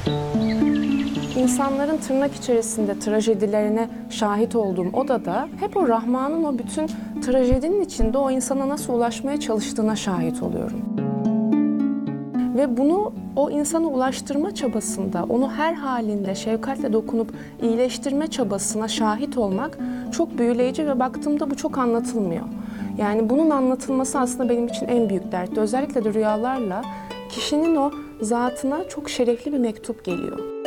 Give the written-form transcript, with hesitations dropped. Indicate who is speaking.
Speaker 1: İnsanların tırnak içerisinde trajedilerine şahit olduğum odada hep o Rahman'ın o bütün trajedinin içinde o insana nasıl ulaşmaya çalıştığına şahit oluyorum. Ve bunu o insana ulaştırma çabasında, onu her halinde şefkatle dokunup iyileştirme çabasına şahit olmak çok büyüleyici ve baktığımda bu çok anlatılmıyor. Yani bunun anlatılması aslında benim için en büyük dert. Özellikle de rüyalarla kişinin o zatına çok şerefli bir mektup geliyor.